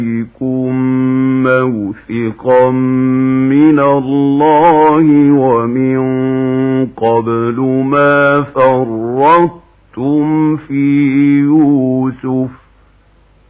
موثقا من الله ومن قبل ما فرطتم في يوسف